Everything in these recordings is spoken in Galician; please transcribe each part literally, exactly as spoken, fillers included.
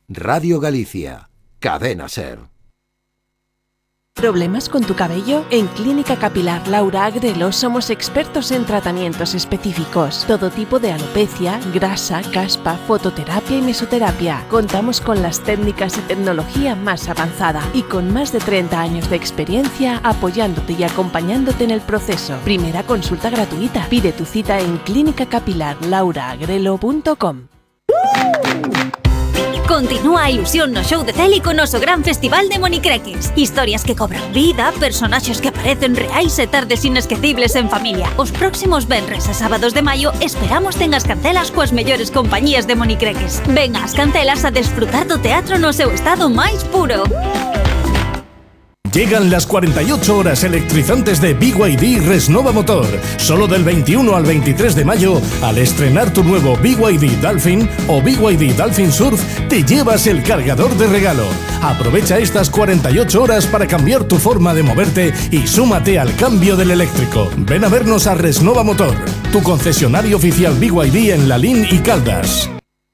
Radio Galicia, Cadena Ser. ¿Problemas con tu cabello? En Clínica Capilar Laura Agrelo somos expertos en tratamientos específicos. Todo tipo de alopecia, grasa, caspa, fototerapia y mesoterapia. Contamos con las técnicas y tecnología más avanzada y con más de treinta años de experiencia apoyándote y acompañándote en el proceso. Primera consulta gratuita. Pide tu cita en clínica capilar laura agrelo punto com. Continúa a ilusión no show de Celi con noso gran festival de monicreques. Historias que cobran vida, personaxes que aparecen reais e tardes inesquecibles en familia. Os próximos venres e sábados de maio esperamos ten as cancelas coas mellores compañías de monicreques. Ven ás cancelas a desfrutar do teatro no seu estado máis puro. Llegan las cuarenta y ocho horas electrizantes de B Y D Resnova Motor. Solo del veintiuno al veintitrés de mayo, al estrenar tu nuevo B Y D Dolphin o B Y D Dolphin Surf, te llevas el cargador de regalo. Aprovecha estas cuarenta y ocho horas para cambiar tu forma de moverte y súmate al cambio del eléctrico. Ven a vernos a Resnova Motor, tu concesionario oficial B Y D en Lalín y Caldas.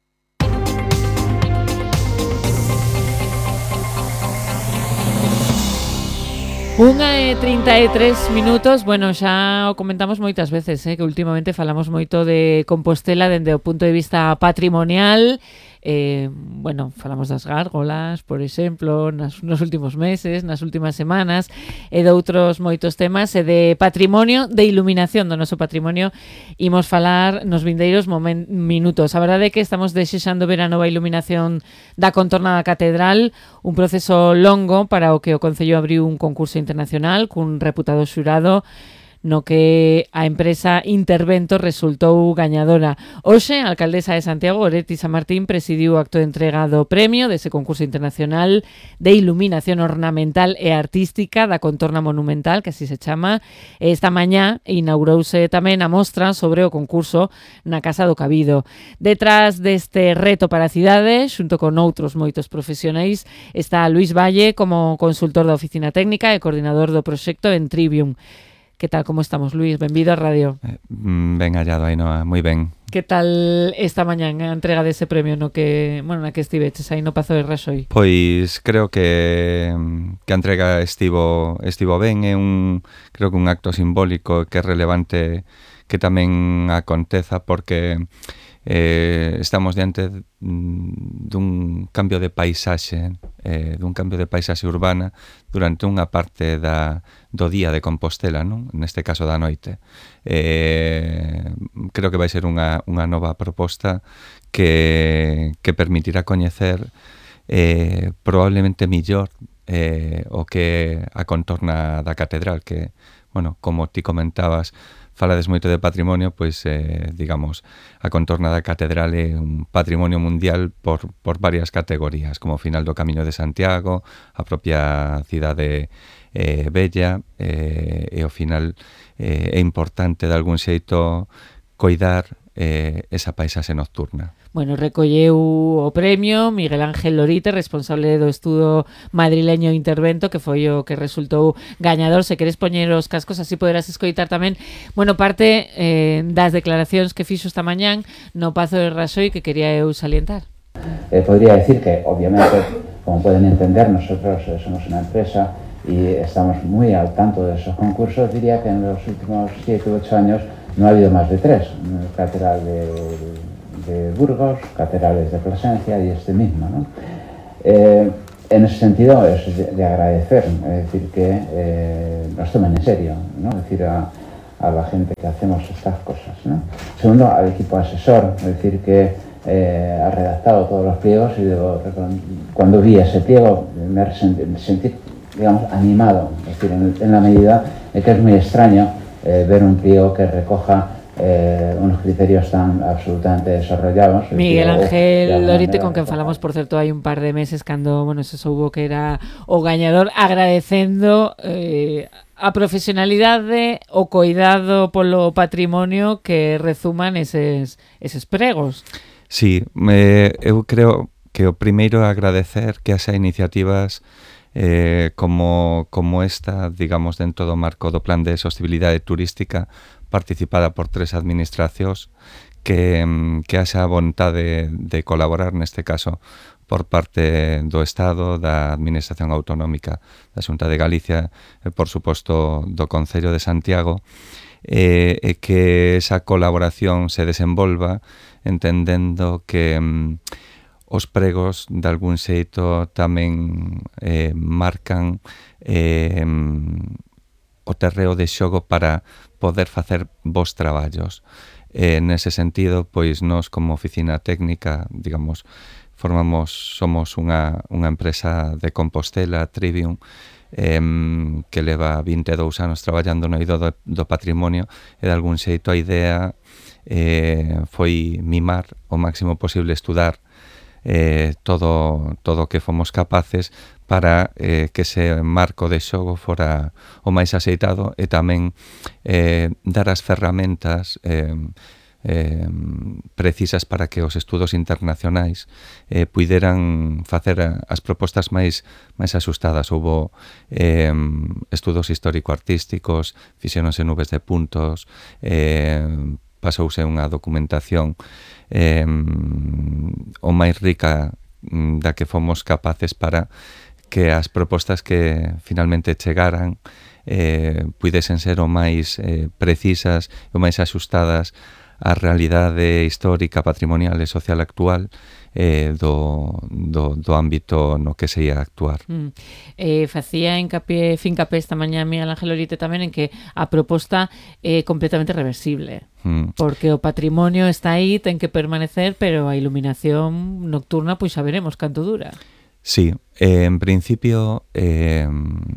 Unha e trinta e tres minutos. Bueno, xa o comentamos moitas veces, eh, que últimamente falamos moito de Compostela dende o punto de vista patrimonial. Eh, bueno, falamos das gárgolas, por exemplo, nas, nos últimos meses, nas últimas semanas, e de outros moitos temas, e de patrimonio, de iluminación do noso patrimonio, imos falar nos vindeiros momen, minutos. A verdade é que estamos desexando ver a nova iluminación da contorna da catedral, un proceso longo para o que o Concello abriu un concurso internacional cun reputado xurado no que a empresa Intervento resultou gañadora. Hoxe, a alcaldesa de Santiago, Goretti San Martín, presidiu o acto de entrega do premio dese concurso internacional de iluminación ornamental e artística da contorna monumental, que así se chama. Esta mañá inaugurouse tamén a mostra sobre o concurso na Casa do Cabido. Detrás deste reto para a cidade, xunto con outros moitos profesionais, está Luís Valle como consultor da oficina técnica e coordinador do proxecto en Trivium. Que tal, como estamos, Luís? Benvido á radio. Eh, ben hallado, Ainhoa, moi ben. Que tal esta mañán a entrega dese premio no que, bueno, na que estiveches aí no Pazo de Raxoi? Pois creo que que a entrega estivo estivo ben, é un creo que un acto simbólico que é relevante que tamén aconteza porque eh, estamos diante dun cambio de paisaxe, eh, dun cambio de paisaxe urbana durante unha parte da, do día de Compostela, non? Neste caso da noite. Eh, creo que vai ser unha, unha nova proposta que, que permitirá coñecer eh, probablemente millor eh, o que a contorna da catedral, que, bueno, como ti comentabas, falades moito de patrimonio, pois, eh, digamos, a contorna da catedral é un patrimonio mundial por, por varias categorías, como o final do Camiño de Santiago, a propia cidade eh, bella, eh, e ao final eh, é importante de algún xeito coidar eh, esa paisaxe nocturna. Bueno, recolleu o premio Miguel Ángel Lorite, responsable do estudo madrileño Intervento, que foi o que resultou gañador. Se queres poñer os cascos, así poderás escoitar tamén, bueno, parte eh, das declaracións que fixo esta mañán no Pazo de Raxoi, que quería eu salientar. Eh, podría decir que, obviamente, como pueden entender, nosotros eh, somos una empresa y estamos muy al tanto de esos concursos. Diría que en los últimos siete u ocho años no ha habido más de tres. Catedral de... de Burgos, catedrales de Plasencia y este mismo, ¿no? Eh, en ese sentido es de, de agradecer, es decir, que eh, nos tomen en serio, ¿no? Es decir, a, a la gente que hacemos estas cosas, ¿no? Segundo, al equipo asesor, es decir, que eh, ha redactado todos los pliegos y debo, cuando vi ese pliego me sentí, me sentí, digamos, animado, es decir, en, en la medida en que es muy extraño eh, ver un pliego que recoja Eh, unos criterios tan absolutamente desarrollados. Miguel Ángel Lorite, con quen falamos, por certo, hai un par de meses cando, bueno, se soubo que era o gañador, agradecendo eh, a profesionalidade, o coidado polo patrimonio que rezuman eses, eses pregos. Sí, eh, eu creo que o primeiro é agradecer que haxa iniciativas eh, como, como esta, digamos, dentro do marco do Plan de Sostenibilidade Turística, participada por tres administracións que, que haxa vontade de colaborar, neste caso, por parte do Estado, da Administración Autonómica da Xunta de Galicia e, por suposto, do Concello de Santiago, e, e que esa colaboración se desenvolva entendendo que mm, os pregos, de algún xeito, tamén eh, marcan eh, o terreo de xogo para poder facer bons traballos. E, nese sentido, pois, nós, como oficina técnica, digamos, formamos, somos unha, unha empresa de Compostela, Trivium, eh, que leva vinte e dous anos traballando no eido do, do patrimonio, e de algún xeito a idea eh, foi mimar o máximo posible, estudar eh, todo todo o que fomos capaces para eh, que ese marco de xogo fora o máis axeitado, e tamén eh, dar as ferramentas eh, Eh, precisas para que os estudos internacionais eh, puideran facer as propostas máis máis asustadas. Houbo eh, estudos histórico-artísticos, fixéronse nubes de puntos, eh, pasouse unha documentación eh, o máis rica da que fomos capaces para que as propostas que finalmente chegaran eh, puidesen ser o máis eh, precisas e o máis axustadas a realidade histórica, patrimonial e social actual eh, do, do, do ámbito no que se ia actuar. Mm. Eh, facía hincapié, fincapé esta mañá Miguel Ángel Orite tamén en que a proposta é completamente reversible, mm. porque o patrimonio está aí, ten que permanecer, pero a iluminación nocturna, pois xa veremos canto dura. Sí, eh, en principio... Eh,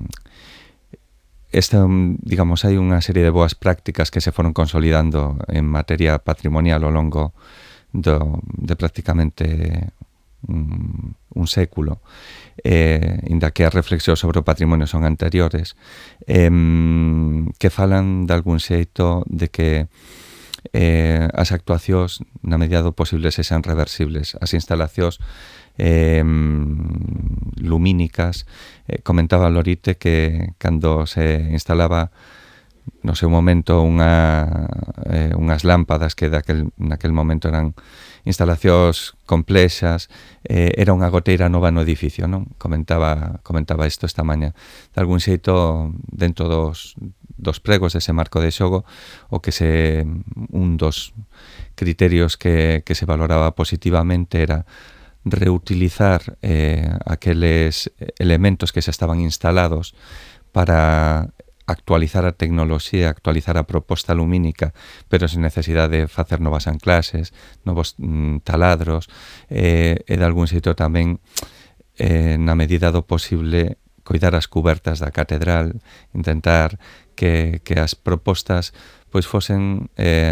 Esta, digamos, hai unha serie de boas prácticas que se foron consolidando en materia patrimonial ao longo do, de prácticamente un, un século, eh, inda que as reflexións sobre o patrimonio son anteriores, eh, que falan de algún xeito de que eh, as actuacións, na medida do posible, se sean reversibles. As instalacións Eh, lumínicas, eh, comentaba Lorite que cando se instalaba no seu momento unha, eh, unhas lámpadas que daquel, naquel momento eran instalacións complexas, eh, era unha goteira nova no edificio, non? Comentaba, comentaba isto esta maña. De algún xeito, dentro dos, dos pregos dese marco de xogo, o que se un dos criterios que, que se valoraba positivamente era reutilizar eh, aqueles elementos que xa estaban instalados para actualizar a tecnoloxía, actualizar a proposta lumínica, pero sen necesidade de facer novas anclases, novos mm, taladros, eh, e de algún xeito tamén, eh, na medida do posible, coidar as cubertas da catedral, intentar que, que as propostas pois fosen eh,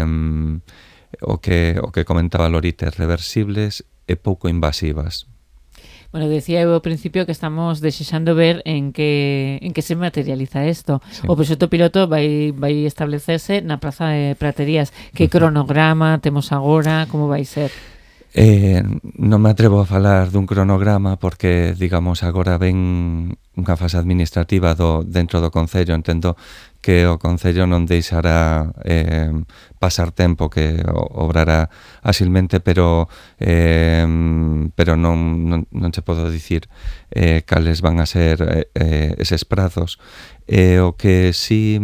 o que o que comentaba Lorite, reversibles e pouco invasivas. Bueno, decía eu ao principio que estamos desexando ver en que en que se materializa isto. Sí. O proxecto piloto vai vai establecerse na Praza de Praterías. Que cronograma temos agora? Como vai ser? Eh, non me atrevo a falar dun cronograma porque, digamos, agora ven unha fase administrativa do, dentro do Concello. Entendo que o Concello non deixará eh, pasar tempo, que obrará asilmente, pero eh, pero non, non, non se podo dicir eh, cales van a ser eh, eses prazos. Eh, o que sí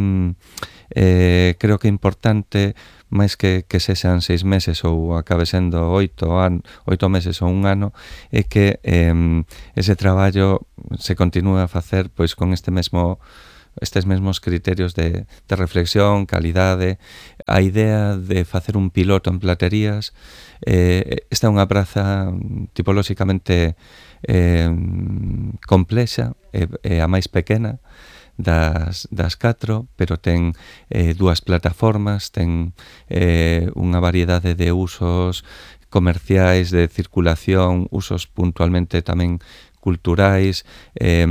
eh, creo que é importante, máis que, que se sean seis meses ou acabe sendo oito, an, oito meses ou un ano, é que eh, ese traballo se continúe a facer pois con este mesmo estes mesmos criterios de, de reflexión, calidade. A idea de facer un piloto en Platerías, eh, esta é unha praza tipolóxicamente eh, complexa, é eh, eh, a máis pequena das, das catro, pero ten eh, dúas plataformas, ten eh, unha variedade de usos comerciais, de circulación, usos puntualmente tamén culturais, eh,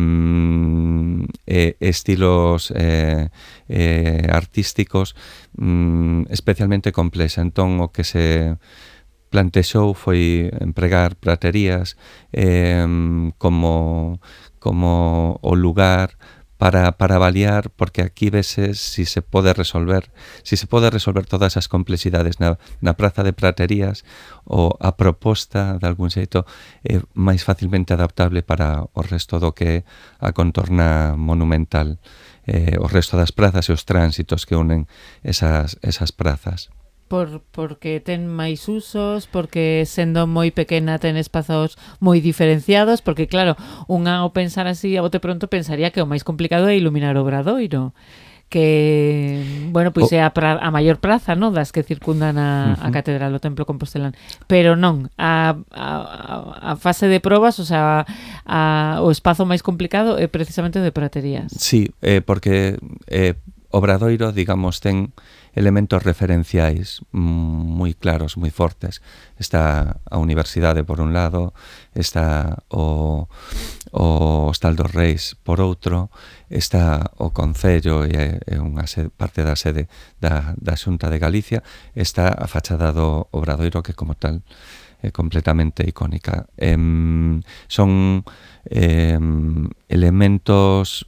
eh, estilos eh, eh, artísticos, mm, especialmente complexa. Entón, o que se plantexou foi empregar Praterías eh, como, como o lugar para, para avaliar, porque aquí veses si se pode resolver, si se pode resolver todas as complexidades na, na Praza de Praterías, ou a proposta de algún xeito é máis facilmente adaptable para o resto do que a contorna monumental, eh, o resto das prazas e os tránsitos que unen esas, esas prazas. Por, porque ten máis usos, porque sendo moi pequena ten espazos moi diferenciados, porque claro, unha ao pensar así a bote pronto pensaría que o máis complicado é iluminar o Obradoiro, que, bueno, pois é a, pra, a maior praza, no, das que circundan a, a catedral, o templo compostelán, pero non, a, a, a fase de probas, o sea, a, o espazo máis complicado é precisamente o de Praterías. Sí, eh, porque eh, Obradoiro, digamos, ten elementos referenciais moi claros, moi fortes. Está a Universidade por un lado, está o, o Hostal dos Reis por outro, está o Concello e é unha sede, parte da sede da, da Xunta de Galicia, está a fachada do Obradoiro que como tal é completamente icónica. Eh, son eh, elementos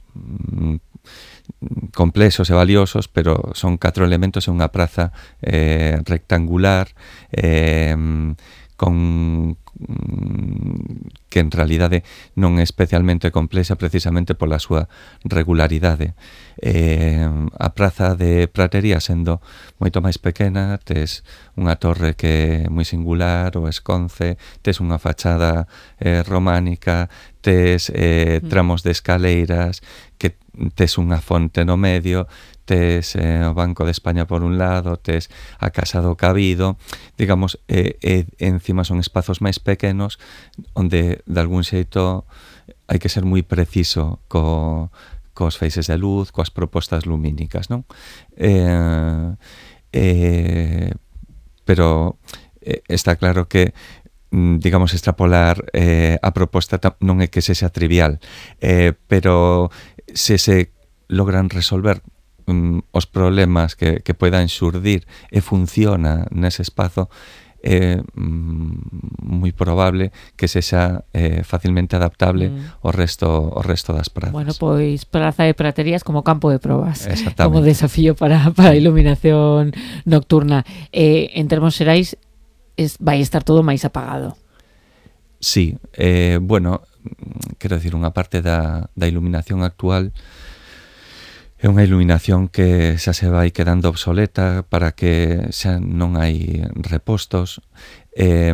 complexos e valiosos, pero son catro elementos en unha praza eh, rectangular, eh, con que en realidade non é especialmente complexa precisamente pola súa regularidade. Eh, a praza de Pratería sendo moito máis pequena, tes unha torre que é moi singular, o esconce, tes unha fachada eh, románica, tes eh, tramos de escaleiras, que tes unha fonte no medio, tes eh, o Banco de España por un lado, tes a Casa do Cabido, digamos, eh, eh, encima son espazos máis pequenos onde de algún xeito hai que ser moi preciso co, cos feixes de luz, coas propostas lumínicas, non? Eh, eh, pero eh, está claro que digamos, extrapolar eh, a proposta non é que sexa trivial, eh, pero se se logran resolver um, os problemas que, que poidan xurdir e funciona nese espazo, é um, moi probable que sexa eh, facilmente adaptable mm. ao resto ao resto das prazas. Bueno, pois Praza de Praterías como campo de probas, como desafío para, para a iluminación nocturna. Eh, en termos xerais, es, vai estar todo máis apagado. Sí, eh, bueno, quero dicir, unha parte da, da iluminación actual é unha iluminación que xa se vai quedando obsoleta para que xa non hai repostos. Eh,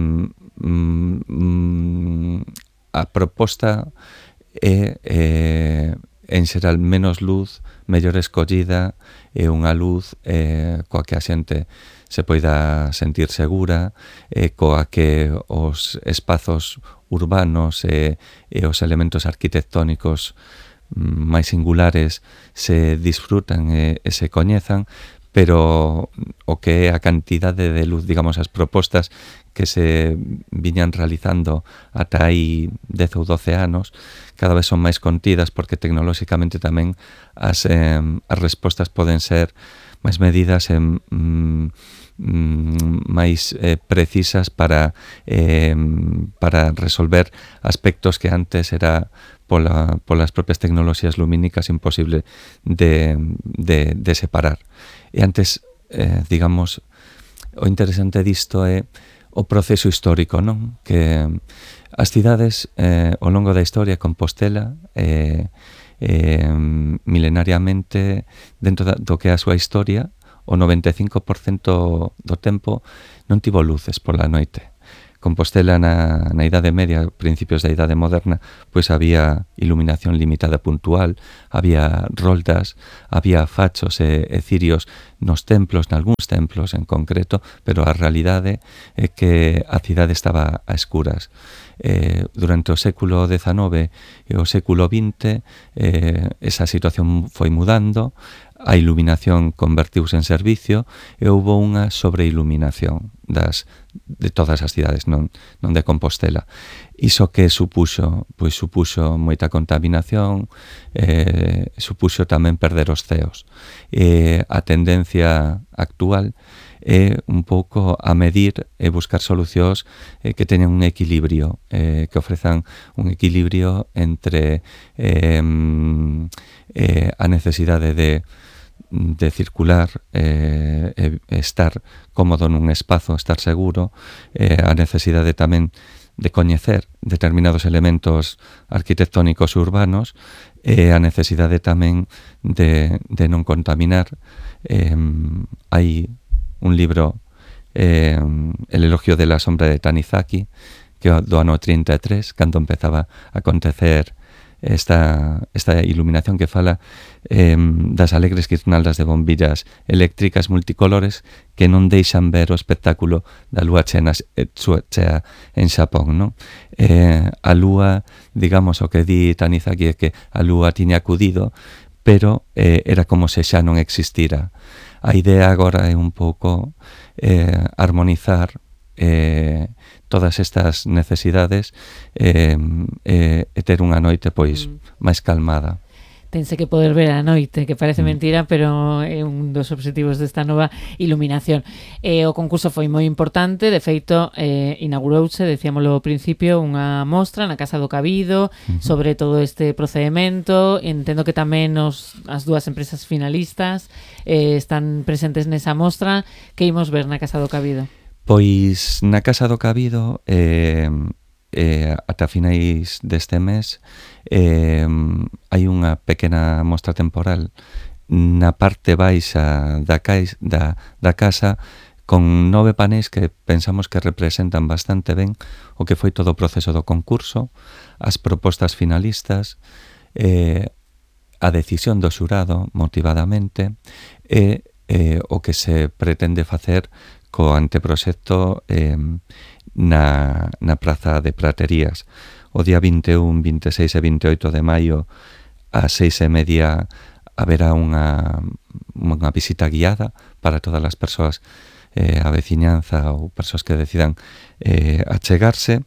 mm, a proposta é, eh, en xeral, menos luz, mellor escollida, e unha luz eh, coa que a xente se poida sentir segura, e coa que os espazos urbanos e, e os elementos arquitectónicos máis singulares se disfrutan e, e se coñezan, pero o que é a cantidade de luz, digamos, as propostas que se viñan realizando ata aí dez ou doce anos, cada vez son máis contidas porque tecnolóxicamente tamén as, eh, as respostas poden ser máis medidas e mm, mm, máis eh, precisas para, eh, para resolver aspectos que antes era pola, polas propias tecnoloxías lumínicas imposible de, de, de separar. E antes, eh, digamos, o interesante disto é o proceso histórico, non? Que as cidades eh, ao longo da historia, Compostela, eh, eh, milenariamente, dentro da, do que é a súa historia, o noventa e cinco por cento do tempo non tivo luces pola noite. Compostela na, na Idade Media, principios da Idade Moderna, pois había iluminación limitada puntual, había roldas, había fachos e, e cirios nos templos, nalgúns templos en concreto, pero a realidade é que a cidade estaba a escuras. Eh, durante o século dezanove e o século vinte eh, esa situación foi mudando, a iluminación convertiuse en servicio e houve unha sobreiluminación das, de todas as cidades, non, non de Compostela. Iso que supuxo? Pois supuxo moita contaminación, eh, supuxo tamén perder os ceos. Eh, a tendencia actual é un pouco a medir e buscar solucións eh, que teñan un equilibrio, eh, que ofrezan un equilibrio entre eh, eh, a necesidade de de circular, eh, e estar cómodo nun espazo, estar seguro, eh, a necesidade tamén de coñecer determinados elementos arquitectónicos urbanos e a necesidade tamén de, de non contaminar. Eh, hai un libro, eh, El elogio de la sombra de Tanizaki, que do ano trinta e tres, cando empezaba a acontecer esta, esta iluminación que fala eh, das alegres guirnaldas de bombillas eléctricas multicolores que non deixan ver o espectáculo da lúa chea, chea en Xapón, non? Eh, a lúa, digamos, o que di Tanizaki é que a lúa tiña acudido, pero eh, era como se xa non existira. A idea agora é un pouco eh, armonizar eh, todas estas necesidades eh, eh, e ter unha noite pois mm. máis calmada. Tense que poder ver a noite, que parece mm. mentira, pero é un dos obxectivos desta nova iluminación. Eh, o concurso foi moi importante, de feito, eh, inaugurouse, decíamolo ao principio, unha mostra na Casa do Cabido mm-hmm. sobre todo este procedimento. Entendo que tamén os, as dúas empresas finalistas eh, están presentes nesa mostra. Que imos ver na Casa do Cabido? Pois na Casa do Cabido eh, eh, ata finais deste mes eh, hai unha pequena mostra temporal na parte baixa da, cais, da, da casa con nove paneis que pensamos que representan bastante ben o que foi todo o proceso do concurso, as propostas finalistas, eh, a decisión do xurado motivadamente e eh, o que se pretende facer co anteproxecto eh, na, na Praza de Praterías. O día vinte e un, vinte e seis e vinte e oito de maio a seis e media haberá unha, unha visita guiada para todas as persoas, eh, a veciñanza ou persoas que decidan eh, achegarse.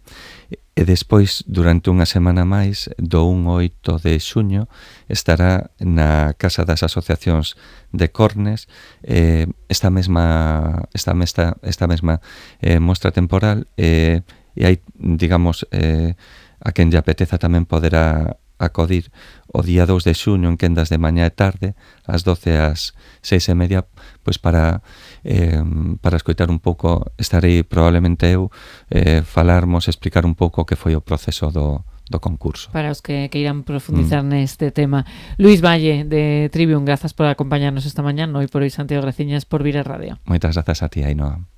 E despois, durante unha semana máis, do un ao oito de xuño, estará na Casa das Asociacións de Cornes eh, esta mesma esta, esta, esta mesma eh, mostra temporal eh, e hai, digamos, eh, a quen lle apeteza tamén poderá acudir o día dous de xuño en quendas de mañá e tarde, ás doce ás seis e media, pois para eh, para escoitar un pouco, estarei probablemente eu eh, falarmos, explicar un pouco o que foi o proceso do, do concurso. Para os que queiran profundizar mm. neste tema. Luís Valle, de Trivium, grazas por acompañarnos esta mañá. Noi por hoy, Santiago, graciñas por vir a radio. Moitas grazas a ti, Ainhoa.